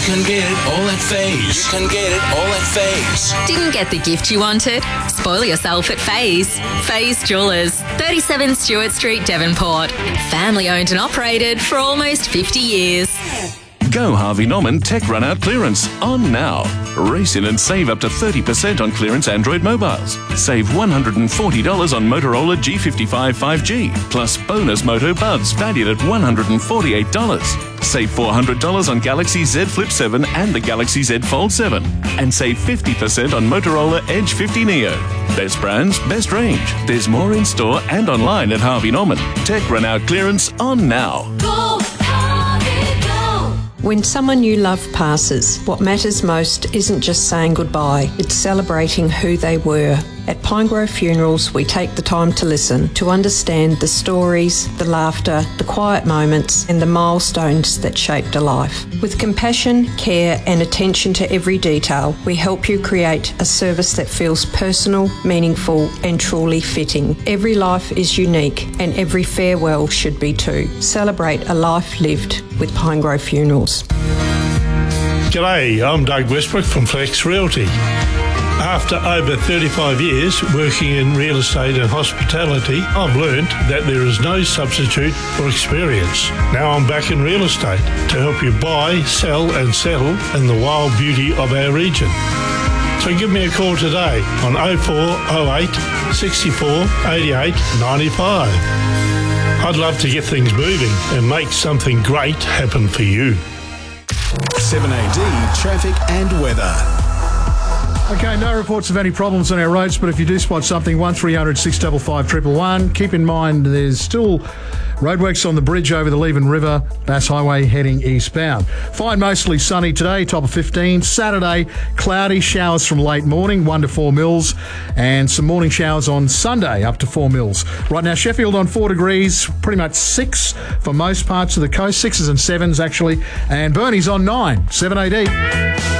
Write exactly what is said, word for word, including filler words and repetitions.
can get it all at Faze. You can get it all at Faze. Didn't get the gift you wanted? Spoil yourself at Faze. Faze Jewellers, thirty-seven Stewart Street, Devonport. Family owned and operated for almost fifty years. Go Harvey Norman Tech Run Out Clearance on now. Race in and save up to thirty percent on clearance Android mobiles. Save one hundred forty dollars on Motorola G fifty-five five G, plus bonus Moto Buds valued at one hundred forty-eight dollars. Save four hundred dollars on Galaxy Z Flip seven and the Galaxy Z Fold seven. And save fifty percent on Motorola Edge fifty Neo. Best brands, best range. There's more in store and online at Harvey Norman. Tech Run Out Clearance on now. Go, Harvey, go! When someone you love passes, what matters most isn't just saying goodbye, it's celebrating who they were. At Pinegrove Funerals, we take the time to listen, to understand the stories, the laughter, the quiet moments, and the milestones that shaped a life. With compassion, care, and attention to every detail, we help you create a service that feels personal, meaningful, and truly fitting. Every life is unique, and every farewell should be too. Celebrate a life lived with Pinegrove Funerals. G'day, I'm Doug Westbrook from Flex Realty. After over thirty-five years working in real estate and hospitality, I've learned that there is no substitute for experience. Now I'm back in real estate to help you buy, sell and settle in the wild beauty of our region. So give me a call today on oh four oh eight, sixty-four, eighty-eight, ninety-five. I'd love to get things moving and make something great happen for you. seven A D traffic and weather. Okay, no reports of any problems on our roads, but if you do spot something, one three hundred, six five five, one one one. Keep in mind there's still roadworks on the bridge over the Leven River, Bass Highway heading eastbound. Fine, mostly sunny today, top of fifteen. Saturday, cloudy, showers from late morning, one to four mils, and some morning showers on Sunday, up to four mils. Right now, Sheffield on four degrees, pretty much six for most parts of the coast, sixes and sevens actually, and Burnie's on nine, seven A D.